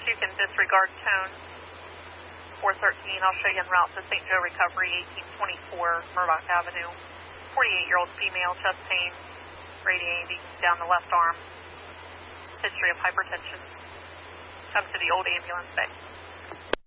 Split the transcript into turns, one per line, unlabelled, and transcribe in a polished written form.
you can disregard tone. 413, I'll show you en route to St. Joe Recovery, 1824 Murdoch Avenue. 48-year-old female, chest pain, radiating down the left arm. History of hypertension. Come to the old ambulance bay.